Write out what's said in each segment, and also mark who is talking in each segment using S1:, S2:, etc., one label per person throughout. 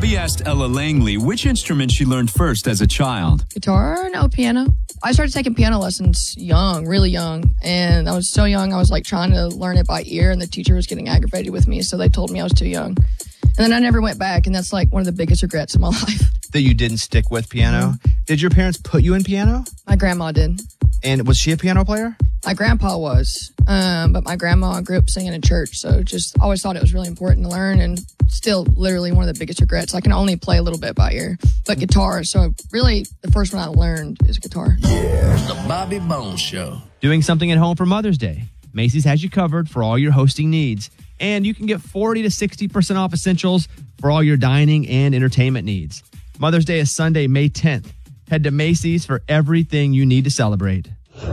S1: Bobby asked Ella Langley which instrument she learned first as a child.
S2: Guitar? No, piano. I started taking piano lessons young, really young. And I was so young, I was like trying to learn it by ear, and the teacher was getting aggravated with me, so they told me I was too young. And then I never went back, and that's like one of the biggest regrets of my life.
S3: That you didn't stick with piano? Mm-hmm. Did your parents put you in piano?
S2: My grandma did.
S3: And was she a piano player?
S2: My grandpa was, but my grandma grew up singing in church, so just always thought it was really important to learn, and still literally one of the biggest regrets. I can only play a little bit by ear, but guitar, so really the first one I learned is guitar.
S4: Yeah, the Bobby Bones Show.
S5: Doing something at home for Mother's Day. Macy's has you covered for all your hosting needs, and you can get 40 to 60% off essentials for all your dining and entertainment needs. Mother's Day is Sunday, May 10th. Head to Macy's for everything you need to celebrate.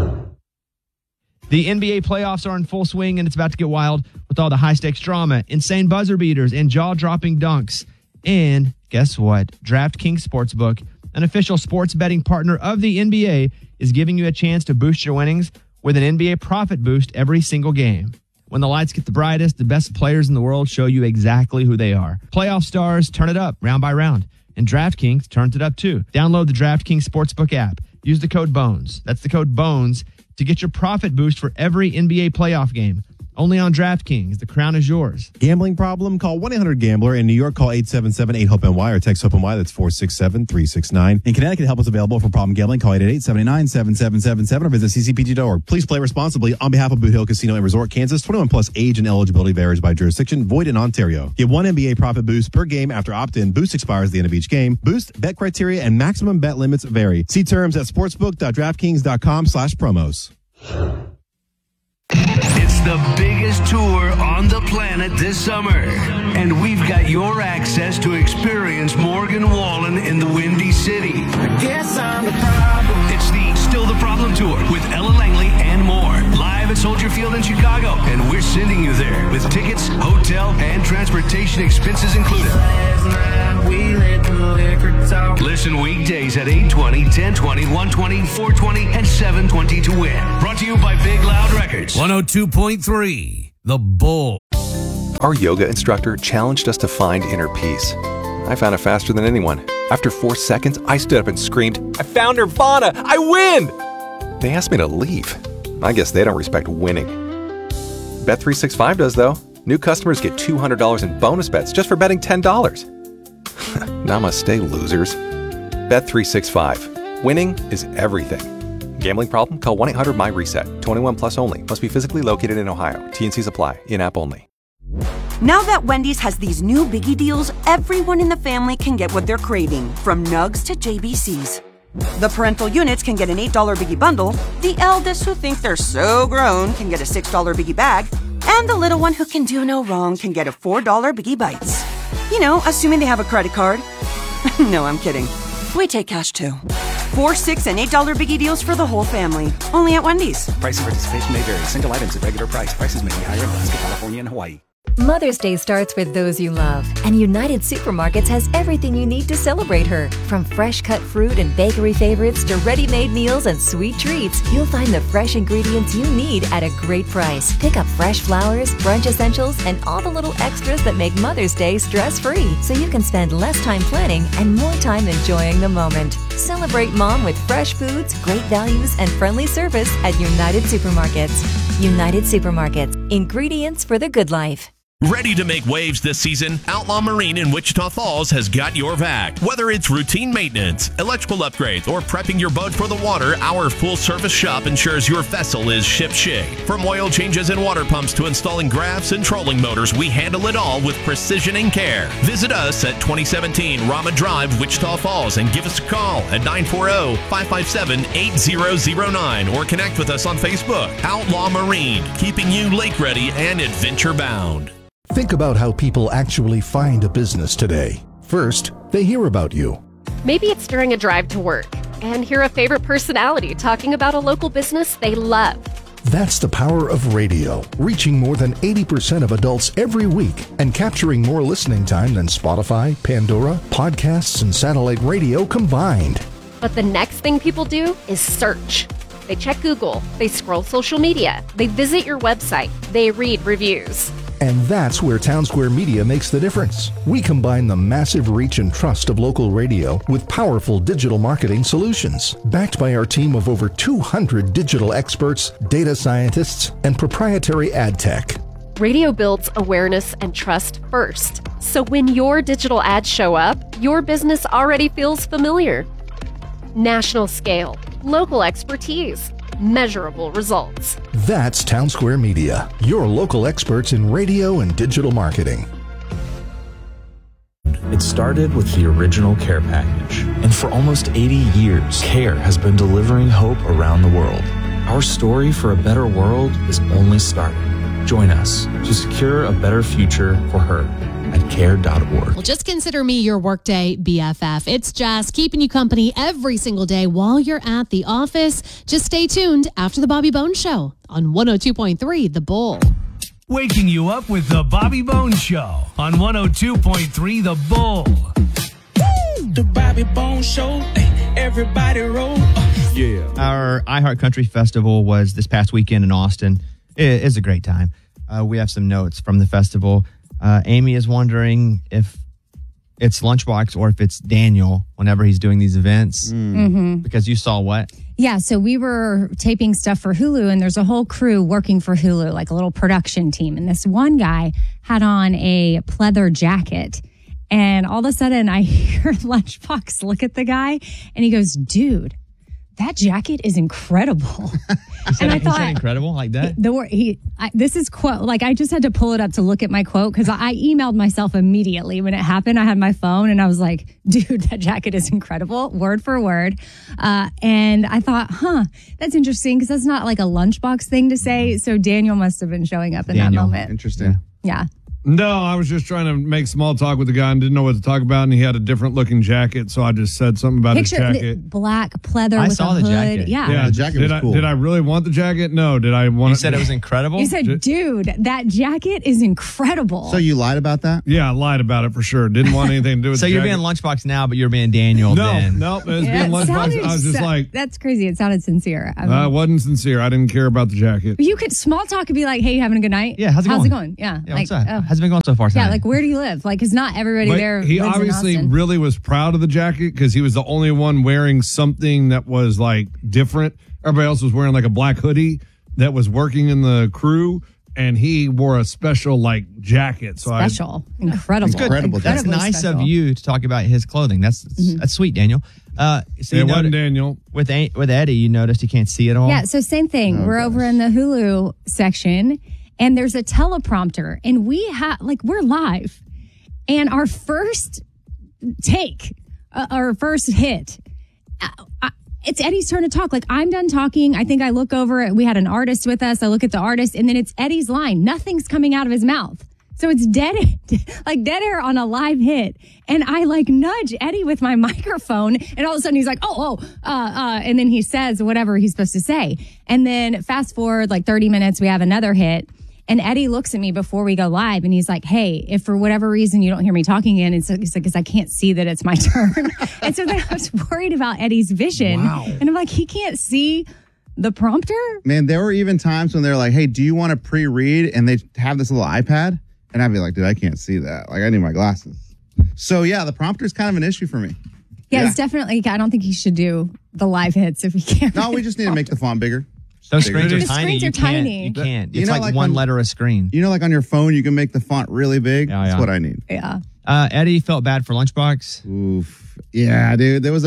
S5: The NBA playoffs are in full swing, and it's about to get wild with all the high-stakes drama, insane buzzer beaters, and jaw-dropping dunks. And guess what? DraftKings Sportsbook, an official sports betting partner of the NBA, is giving you a chance to boost your winnings with an NBA profit boost every single game. When the lights get the brightest, the best players in the world show you exactly who they are. Playoff stars turn it up round by round, and DraftKings turns it up too. Download the DraftKings Sportsbook app. Use the code BONES. That's the code BONES to get your profit boost for every NBA playoff game. Only on DraftKings. The crown is yours.
S6: Gambling problem? Call 1-800-GAMBLER. In New York, call 877-8-HOPE-NY or text HOPE-NY. That's 467-369. In Connecticut, help is available for problem gambling. Call 888-79-7777 or visit ccpg.org. Please play responsibly. On behalf of Boot Hill Casino and Resort, Kansas, 21 plus age and eligibility varies by jurisdiction. Void in Ontario. Get one NBA profit boost per game after opt-in. Boost expires at the end of each game. Boost, bet criteria, and maximum bet limits vary. See terms at sportsbook.draftkings.com/promos.
S4: It's the biggest tour on the planet this summer, and we've got your access to experience Morgan Wallen in the Windy City. I guess I'm the problem. It's the Still the Problem Tour with Ella Langley and more, live at Soldier Field in Chicago, and we're sending you there with tickets, hotel, and transportation expenses included. Listen weekdays at 8:20, 10:20, 1:20, 4:20, and 7:20 to win. Brought to you by Big Loud Records.
S7: 102.3, The Bull.
S8: Our yoga instructor challenged us to find inner peace. I found it faster than anyone. After 4 seconds, I stood up and screamed, "I found Nirvana! I win!" They asked me to leave. I guess they don't respect winning. Bet365 does, though. New customers get $200 in bonus bets just for betting $10. Namaste, losers. Bet365. Winning is everything. Gambling problem? Call 1-800-MY-RESET. 21 plus only. Must be physically located in Ohio. T&Cs apply. In-app only.
S9: Now that Wendy's has these new biggie deals, everyone in the family can get what they're craving, from nugs to JBCs. The parental units can get an $8 biggie bundle, the eldest who think they're so grown can get a $6 biggie bag, and the little one who can do no wrong can get a $4 biggie bites. You know, assuming they have a credit card. No, I'm kidding. We take cash too. 4, 6, and $8 biggie deals for the whole family. Only at Wendy's.
S10: Price and participation may vary. Single items at regular price. Prices may be higher in Alaska, California, and Hawaii.
S11: Mother's Day starts with those you love, and United Supermarkets has everything you need to celebrate her. From fresh-cut fruit and bakery favorites to ready-made meals and sweet treats, you'll find the fresh ingredients you need at a great price. Pick up fresh flowers, brunch essentials, and all the little extras that make Mother's Day stress-free, so you can spend less time planning and more time enjoying the moment. Celebrate Mom with fresh foods, great values, and friendly service at United Supermarkets. United Supermarkets. Ingredients for the good life.
S7: Ready to make waves this season? Outlaw Marine in Wichita Falls has got your back. Whether it's routine maintenance, electrical upgrades, or prepping your boat for the water, our full-service shop ensures your vessel is ship-shape. From oil changes and water pumps to installing grafts and trolling motors, we handle it all with precision and care. Visit us at 2017 Rama Drive, Wichita Falls, and give us a call at 940-557-8009 or connect with us on Facebook. Outlaw Marine, keeping you lake-ready and adventure-bound.
S12: Think about how people actually find a business today. First, they hear about you.
S13: Maybe it's during a drive to work and hear a favorite personality talking about a local business they love.
S12: That's the power of radio, reaching more than 80% of adults every week and capturing more listening time than Spotify, Pandora, podcasts, and satellite radio combined.
S13: But the next thing people do is search. They check Google, they scroll social media, they visit your website, they read reviews.
S12: And that's where Town Square Media makes the difference. We combine the massive reach and trust of local radio with powerful digital marketing solutions. Backed by our team of over 200 digital experts, data scientists, and proprietary ad tech.
S13: Radio builds awareness and trust first. So when your digital ads show up, your business already feels familiar. National scale, local expertise, measurable results.
S12: That's Town Square Media, your local experts in radio and digital marketing.
S14: It started with the original care package, and for almost 80 years, CARE has been delivering hope around the world. Our story for a better world is only starting. Join us to secure a better future for her at care.org.
S15: Well, just consider me your workday BFF. It's Jess, keeping you company every single day while you're at the office. Just stay tuned after the Bobby Bones Show on 102.3 The Bull.
S4: Waking you up with the Bobby Bones Show on 102.3 The Bull.
S16: The Bobby Bones Show, everybody roll.
S5: Yeah. Our iHeart Country Festival was this past weekend in Austin. It is a great time. We have some notes from the festival. Amy is wondering if it's Lunchbox or if it's Daniel whenever he's doing these events. Because you saw what?
S17: Yeah, so we were taping stuff for Hulu, and there's a whole crew working for Hulu, like a little production team. And this one guy had on a pleather jacket. And all of a sudden, I hear Lunchbox look at the guy, and he goes, dude, that jacket is incredible.
S5: And I thought, he said incredible like that?
S17: This is quote, like I just had to pull it up to look at my quote because I emailed myself immediately when it happened. I had my phone and I was like, dude, that jacket is incredible, word for word. And I thought, that's interesting because that's not like a Lunchbox thing to say. So Daniel must have been showing up in that moment.
S3: Interesting.
S17: Yeah.
S18: No, I was just trying to make small talk with the guy and didn't know what to talk about, and he had a different looking jacket, so I just said something about his jacket.
S17: Black pleather
S5: I
S17: with
S5: saw
S17: a
S5: the
S17: hood.
S5: jacket.
S17: Yeah.
S3: The jacket was cool.
S18: Did I really want the jacket? No. Did I want
S5: You said it was incredible?
S17: You said, dude, that jacket is incredible.
S3: So you lied about that?
S18: Yeah, I lied about it for sure. Didn't want anything to do with
S5: So
S18: the
S5: you're
S18: jacket.
S5: being Lunchbox now, but you're being Daniel then.
S18: No, it was
S17: Yeah,
S18: being
S17: it
S18: Lunchbox.
S17: sounded
S18: I was just like,
S17: that's crazy. It sounded sincere.
S18: I wasn't sincere. I didn't care about the jacket.
S17: You could small talk and be like, hey, you having a good night?
S5: Yeah, how's it
S17: it
S5: going?
S17: going? Yeah.
S5: Yeah,
S17: like,
S5: what's up? How's it been going so far tonight?
S17: Yeah, like where do you live? Like, because not everybody
S18: But
S17: there
S18: he
S17: lives
S18: obviously
S17: in Austin.
S18: really was proud of the jacket because he was the only one wearing something that was like different. Everybody else was wearing like a black hoodie that was working in the crew, and he wore a special like jacket. So
S17: Special. Incredible.
S5: Incredible. That's
S17: Incredibly
S5: nice
S17: special.
S5: of you to talk about his clothing. That's sweet, Daniel. So
S18: it wasn't Daniel.
S5: With Eddie, you noticed he can't see it all.
S17: Yeah, so same thing. We're over in the Hulu section, and there's a teleprompter, and we're live. And our first take, our first hit, it's Eddie's turn to talk. Like, I'm done talking. I think I look over, we had an artist with us. I look at the artist, and then it's Eddie's line. Nothing's coming out of his mouth. So it's dead air on a live hit. And I like nudge Eddie with my microphone. And all of a sudden he's like, and then he says whatever he's supposed to say. And then fast forward like 30 minutes, we have another hit. And Eddie looks at me before we go live and he's like, hey, if for whatever reason you don't hear me talking again, it's like, because I can't see that it's my turn. And so then I was worried about Eddie's vision.
S3: Wow.
S17: And I'm like, he can't see the prompter?
S3: Man, there were even times when they're like, hey, do you want to pre-read? And they have this little iPad. And I'd be like, dude, I can't see that. Like, I need my glasses. So, yeah, the prompter is kind of an issue for me.
S17: Yeah, it's definitely, I don't think he should do the live hits if he can't.
S3: No, we just need to make the font bigger.
S5: Those screens are
S17: The
S5: tiny.
S17: screens are tiny.
S5: You can't.
S3: You
S5: It's
S3: know,
S5: like
S3: like
S5: one
S3: when-
S5: letter a screen.
S3: You know, like on your phone, you can make the font really big. That's what I need.
S17: Yeah.
S5: Eddie felt bad for Lunchbox.
S3: Oof. Yeah, dude. There was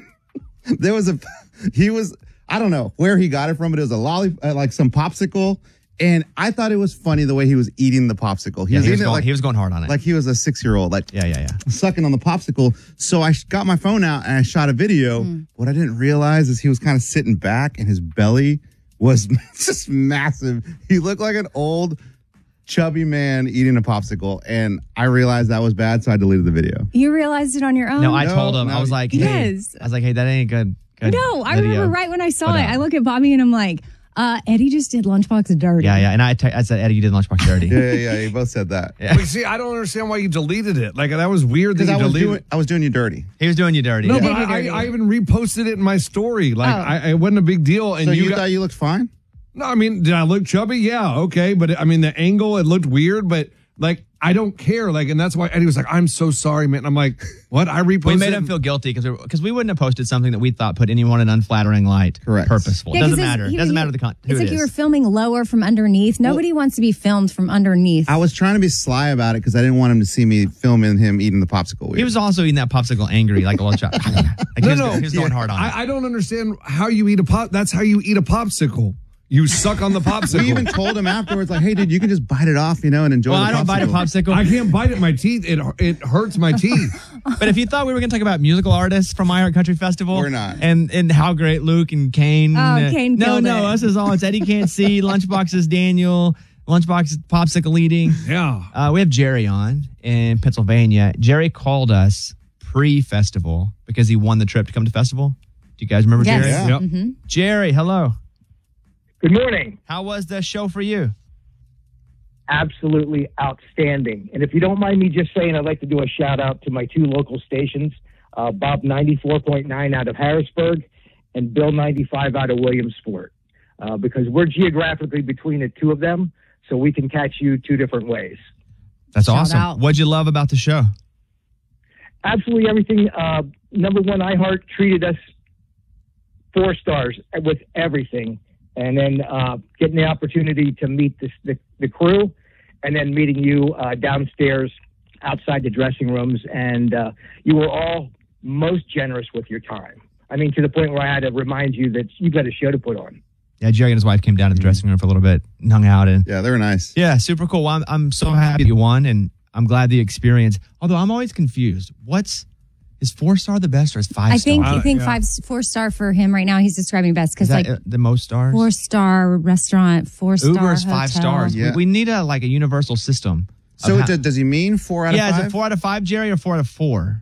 S3: I don't know where he got it from, but it was a like some popsicle. And I thought it was funny the way he was eating the popsicle.
S5: He was
S3: eating
S5: going hard on it.
S3: like he was a 6-year-old, like
S5: yeah,
S3: sucking on the popsicle. So I got my phone out and I shot a video. What I didn't realize is he was kind of sitting back and his belly was just massive. He looked like an old chubby man eating a popsicle. And I realized that was bad, so I deleted the video.
S17: You realized it on your own?
S5: No, I told him. I was like, hey,
S17: Yes.
S5: I was like, hey, that ain't good.
S17: No, I
S5: video.
S17: remember right when I saw
S5: But,
S17: it. I look at Bobby and I'm like, Eddie just did Lunchbox dirty.
S5: Yeah. And I said, Eddie, you did Lunchbox dirty.
S3: Yeah. You both said that.
S5: Yeah.
S18: Wait, see, I don't understand why you deleted it. Like, that was weird that
S3: Because
S18: you deleted it.
S3: I was doing you dirty.
S5: He was doing you dirty.
S18: No,
S5: Yeah.
S18: but I even reposted it in my story. Like, it wasn't a big deal. And
S3: So you
S18: got,
S3: thought you looked fine?
S18: No, I mean, did I look chubby? Yeah, okay. But I mean, the angle, it looked weird, but like, I don't care. Like, and that's why Eddie was like, I'm so sorry, man. And I'm like, what? I reposted.
S5: We made him feel guilty because we wouldn't have posted something that we thought put anyone in unflattering light.
S3: Correct.
S5: Purposeful.
S17: Yeah,
S5: Doesn't
S17: 'cause
S5: matter.
S17: he-
S5: Doesn't matter who
S17: It's like
S5: it
S17: you were
S5: is.
S17: filming lower from underneath. Nobody wants to be filmed from underneath.
S3: I was trying to be sly about it because I didn't want him to see me filming him eating the popsicle.
S5: He was also eating that popsicle angry, like a little child. He was going hard on it.
S18: I don't understand how you eat a pop. That's how you eat a popsicle. You suck on the popsicle.
S3: We even told him afterwards, like, hey, dude, you can just bite it off, and enjoy the popsicle.
S5: I don't bite a popsicle.
S18: I can't bite it. My teeth, it hurts my teeth.
S5: But if you thought we were going to talk about musical artists from My Heart Country Festival,
S3: We're not.
S5: And how great Luke and Kane.
S17: Kane
S5: No,
S17: killed it.
S5: us is all. It's Eddie Can't See, Lunchbox is Daniel, Lunchbox is Popsicle Eating.
S18: Yeah.
S5: We have Jerry on in Pennsylvania. Jerry called us pre-festival because he won the trip to come to festival. Do you guys remember
S17: Yes.
S5: Jerry?
S3: Yeah.
S18: Yep.
S17: Mhm.
S5: Jerry, hello.
S19: Good morning.
S5: How was the show for you?
S19: Absolutely outstanding. And if you don't mind me just saying, I'd like to do a shout out to my two local stations, Bob 94.9 out of Harrisburg and Bill 95 out of Williamsport, because we're geographically between the two of them, so we can catch you two different ways.
S5: That's
S17: Shout
S5: awesome.
S17: out.
S5: What'd you love about the show?
S19: Absolutely everything. Number one, iHeart treated us 4 stars with everything. And then getting the opportunity to meet the crew, and then meeting you downstairs outside the dressing rooms. And you were all most generous with your time. I mean, to the point where I had to remind you that you've got a show to put on.
S5: Yeah, Jerry and his wife came down to the dressing room for a little bit and hung out. And
S3: Yeah, they were nice.
S5: yeah, super cool. Well, I'm so happy that you won, and I'm glad the experience. Although I'm always confused. Is 4-star the best or is 5-star?
S17: I think
S18: Yeah.
S17: 4-star for him right now. He's describing best
S5: Is
S17: because
S5: that
S17: like
S5: the most stars?
S17: 4-star restaurant, 4-star
S5: Uber's
S17: hotel.
S5: 5 stars.
S3: Yeah.
S5: We need a universal system.
S3: So
S5: of how-
S3: does he mean 4 out
S5: yeah,
S3: of 5?
S5: is it 4 out of 5, Jerry, or 4 out of 4?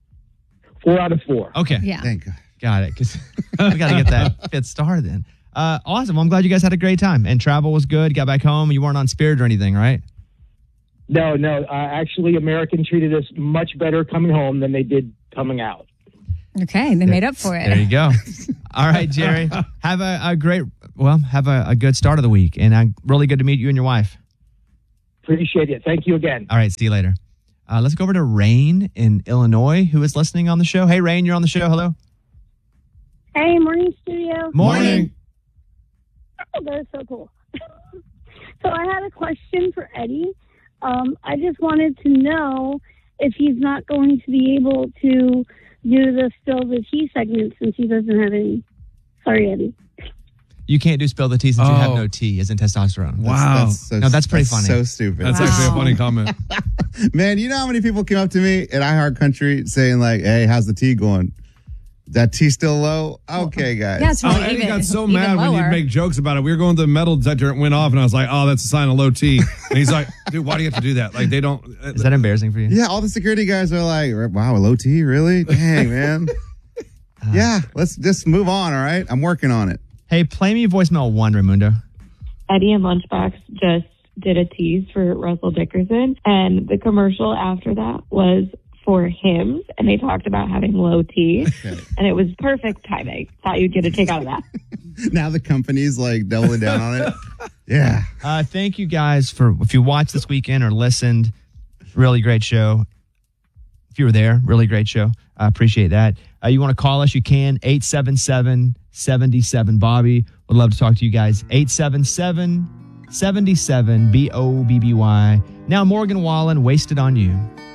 S19: 4 out of 4.
S5: Okay,
S17: Yeah.
S3: Thank God.
S5: got it. Because we got to get that 5th star then. Awesome. Well, I'm glad you guys had a great time and travel was good. Got back home. You weren't on Spirit or anything, right?
S19: No. Actually, American treated us much better coming home than they did coming out.
S17: Okay, they made up for it.
S5: There you go. All right, Jerry. Have a good start of the week, and really good to meet you and your wife.
S19: Appreciate it. Thank you again.
S5: All right, see you later. Let's go over to Rain in Illinois, who is listening on the show. Hey, Rain, you're on the show. Hello.
S20: Hey, morning studio.
S5: Morning.
S20: Oh, that is so cool. So I had a question for Eddie. I just wanted to know if he's not going to be able to do the Spill the Tea segment since he doesn't have any. Sorry, Eddie.
S5: You can't do spill the tea since you have no tea, as in testosterone.
S18: Wow.
S5: That's pretty funny.
S3: So stupid.
S18: That's actually a funny comment.
S3: Man, you know how many people came up to me at iHeart Country saying like, hey, how's the tea going? That tea still low? Okay, guys.
S17: Yeah, it's really
S18: Eddie
S17: even,
S18: got so
S17: even
S18: mad when
S17: lower.
S18: you'd make jokes about it. We were going to the metal detector, it went off, and I was like, oh, that's a sign of low T. And he's like, dude, why do you have to do that? Like, they don't.
S5: Is that embarrassing for you?
S3: Yeah, all the security guys are like, wow, a low T? Really? Dang, man. Yeah, let's just move on, all right? I'm working on it.
S5: Hey, play me voicemail 1, Raimundo.
S21: Eddie and Lunchbox just did a tease for Russell Dickerson, and the commercial after that was for Hims, and they talked about having low T, and it was perfect timing. Thought you'd get a kick out of that.
S3: Now the company's like doubling down on it. Yeah.
S5: Thank you guys for, if you watched this weekend or listened, really great show. If you were there, really great show. I appreciate that. You want to call us, you can, 877-77-BOBBY. Would love to talk to you guys. 877-77-BOBBY. Now Morgan Wallen, Wasted on You.